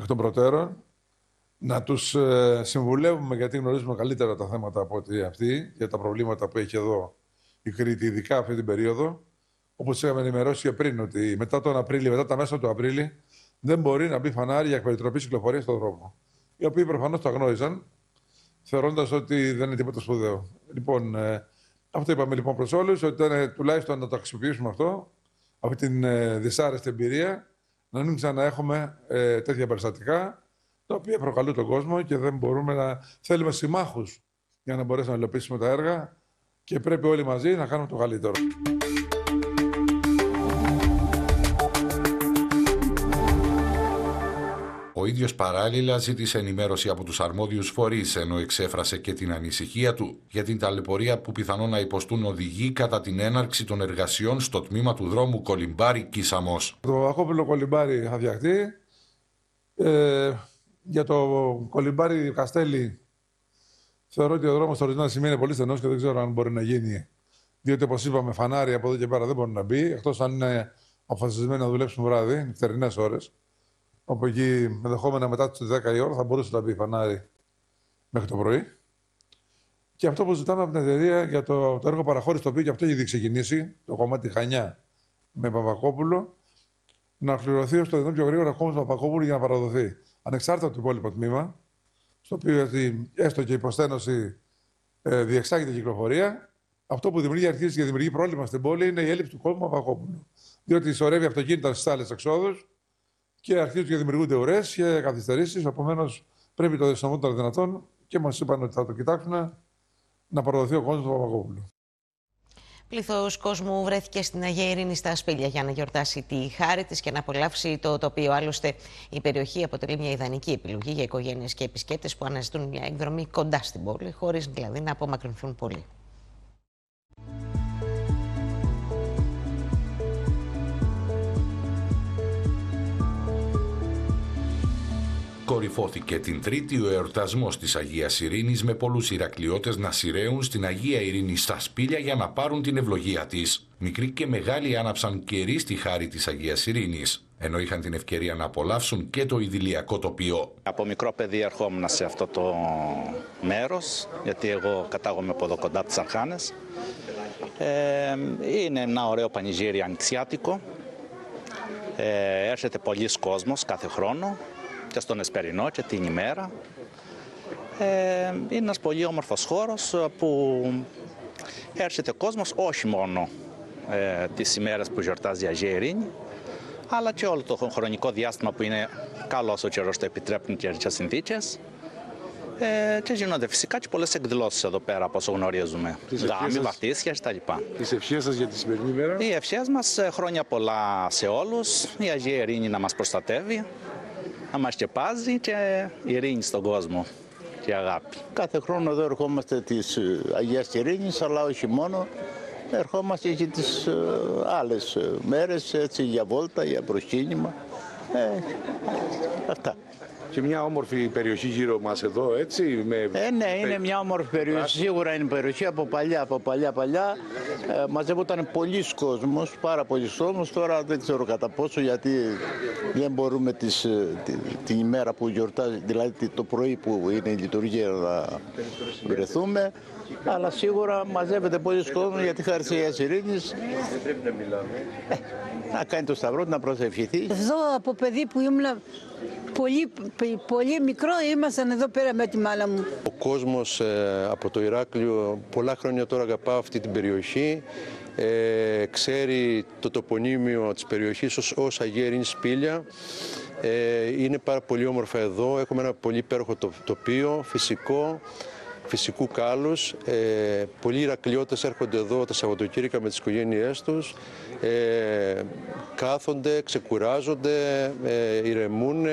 εκ των προτέρων, να τους συμβουλεύουμε, γιατί γνωρίζουμε καλύτερα τα θέματα από ότι αυτοί, για τα προβλήματα που έχει εδώ η Κρήτη, ειδικά αυτή την περίοδο. Όπως είχαμε ενημερώσει και πριν, ότι μετά τον Απρίλιο, μετά τα μέσα του Απρίλη, δεν μπορεί να μπει φανάρι για εκπεριτροπή κυκλοφορία στον δρόμο. Οι οποίοι προφανώς το αγνόησαν, θεωρώντας ότι δεν είναι τίποτα σπουδαίο. Λοιπόν, αυτό είπαμε λοιπόν προς όλους, ότι ήταν τουλάχιστον να το χρησιμοποιήσουμε αυτό, αυτή την δυσάρεστη εμπειρία, να μην ξαναέχουμε τέτοια περιστατικά, τα οποία προκαλούν τον κόσμο και δεν μπορούμε να θέλουμε συμμάχους για να μπορέσουμε να υλοποιήσουμε τα έργα και πρέπει όλοι μαζί να κάνουμε το καλύτερο. Ο ίδιος παράλληλα ζήτησε ενημέρωση από τους αρμόδιους φορείς, ενώ εξέφρασε και την ανησυχία του για την ταλαιπωρία που πιθανόν να υποστούν οδηγοί κατά την έναρξη των εργασιών στο τμήμα του δρόμου Κολυμπάρη-Κίσαμος. Το Παπακόπουλο Κολυμπάρη θα φτιαχτεί. Για το Κολυμπάρη Καστέλη, θεωρώ ότι ο δρόμος στο ορισμένα σημεία είναι πολύ στενός και δεν ξέρω αν μπορεί να γίνει. Διότι, όπως είπαμε, φανάρι από εδώ και πέρα δεν μπορεί να μπει, εκτός αν είναι αποφασισμένοι να δουλέψουν βράδυ, νυχτερινές ώρες. Όπου εκεί, ενδεχόμενα μετά τις 10 η ώρα, θα μπορούσε να μπει φανάρι μέχρι το πρωί. Και αυτό που ζητάμε από την εταιρεία για το έργο παραχώρηση, το οποίο και αυτό έχει ξεκινήσει, το κομμάτι Χανιά με Παπακόπουλο, να ολοκληρωθεί όσο το δυνατόν πιο γρήγορα ακόμα στο Παπακόπουλο για να παραδοθεί. Ανεξάρτητα από το υπόλοιπο τμήμα, στο οποίο έστω και η υποστένωση διεξάγεται κυκλοφορία, αυτό που δημιουργεί αρχίσει και δημιουργεί πρόβλημα στην πόλη είναι η έλλειψη του κόσμου Παπακόπουλου. Διότι σωρεύει αυτοκίνητα στις άλλες εξόδους και αρχίζουν και δημιουργούνται ουρές και καθυστερήσεις. Επομένως, πρέπει το συντομότερο δυνατόν και μας είπαν ότι θα το κοιτάξουν να παραδοθεί ο κόσμος του Παπακόπουλου. Πλήθος κόσμου βρέθηκε στην Αγία Ειρήνη στα Σπήλια για να γιορτάσει τη χάρη της και να απολαύσει το τοπίο. Άλλωστε, η περιοχή αποτελεί μια ιδανική επιλογή για οικογένειες και επισκέπτες που αναζητούν μια εκδρομή κοντά στην πόλη, χωρίς δηλαδή να απομακρυνθούν πολύ. Κορυφώθηκε την Τρίτη ο εορτασμός της Αγίας Ειρήνης, με πολλούς Ηρακλειώτες να σειραίουν στην Αγία Ειρήνη στα Σπήλια για να πάρουν την ευλογία της. Μικροί και μεγάλοι άναψαν κερί στη χάρη της Αγίας Ειρήνης, ενώ είχαν την ευκαιρία να απολαύσουν και το ιδηλιακό τοπίο. Από μικρό παιδί ερχόμουν σε αυτό το μέρος, γιατί εγώ κατάγομαι από εδώ κοντά από τις Αρχάνες. Είναι ένα ωραίο πανηγύρι ανοιξιάτικο. Έρχεται πολλοί κόσμος κάθε χρόνο, και στον Εσπερινό και την ημέρα. Είναι ένας πολύ όμορφος χώρος που έρχεται κόσμος όχι μόνο τις ημέρες που γιορτάζει η Αγία Ειρήνη, αλλά και όλο το χρονικό διάστημα που είναι καλός ο καιρός, το επιτρέπουν και τις συνθήκες. Και γίνονται φυσικά και πολλές εκδηλώσεις εδώ πέρα, όπως γνωρίζουμε. Γάμοι, βαφτίσια κτλ. Τις ευχές σας για τη σημερινή μέρα? Οι ευχές μας, χρόνια πολλά σε όλους, η Αγία Ειρήνη να μας προστατεύει, να μας σκεπάζει και ειρήνη στον κόσμο και αγάπη. Κάθε χρόνο εδώ ερχόμαστε της Αγίας Ειρήνης, αλλά όχι μόνο. Ερχόμαστε και τις άλλες μέρες, έτσι, για βόλτα, για προσκύνημα. Αυτά. Και μια όμορφη περιοχή γύρω μας εδώ, έτσι. Ναι, είναι μια όμορφη περιοχή. Σίγουρα είναι περιοχή από παλιά. Μαζεύονταν πολλοί κόσμος, πάρα πολλοί κόσμος. Τώρα δεν ξέρω κατά πόσο, γιατί δεν μπορούμε την ημέρα που γιορτάζει, δηλαδή το πρωί που είναι η λειτουργία, να βρεθούμε. Αλλά σίγουρα μαζεύεται πολλοί κόσμος για τη χάρη της Αγίας Ειρήνης. Να κάνει το σταυρό, να προσευχηθεί. Εδώ από παιδί που ήμουν πολύ μικρό, ήμασταν εδώ πέρα με τη μάνα μου. Ο κόσμος από το Ηράκλειο πολλά χρόνια τώρα αγαπά αυτή την περιοχή. Ξέρει το τοπονύμιο της περιοχής ως Αγία Ειρήνη Σπήλια. Είναι πάρα πολύ όμορφα εδώ. Έχουμε ένα πολύ υπέροχο τοπίο, φυσικού κάλους. Πολλοί Ηρακλειώτες έρχονται εδώ τα Σαββατοκύριακα με τις οικογένειές τους. Κάθονται, ξεκουράζονται, ηρεμούν.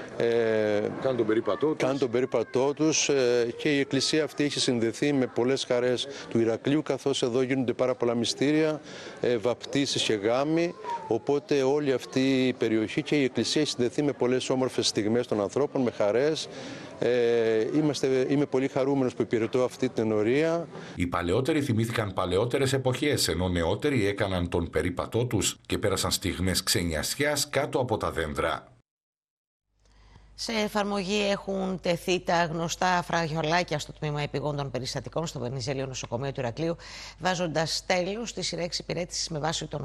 Κάνουν τον περίπατό τους. Και η εκκλησία αυτή έχει συνδεθεί με πολλές χαρές του Ηρακλείου, καθώς εδώ γίνονται πάρα πολλά μυστήρια, βαπτίσεις και γάμοι. Οπότε όλη αυτή η περιοχή και η εκκλησία έχει συνδεθεί με πολλές όμορφες στιγμές των ανθρώπων, με χαρές. Είμαι πολύ χαρούμενος που υπηρετώ αυτή την ενορία. Οι παλαιότεροι θυμήθηκαν παλαιότερες εποχές, ενώ νεότεροι έκαναν τον περίπατό τους και πέρασαν στιγμές ξενιασιάς κάτω από τα δέντρα. Σε εφαρμογή έχουν τεθεί τα γνωστά φραγιολάκια στο τμήμα επιγόντων περιστατικών στο Βενιζέλιο νοσοκομείο του Ηρακλείου, βάζοντας τέλος στη σειρά εξυπηρέτησης με βάση τον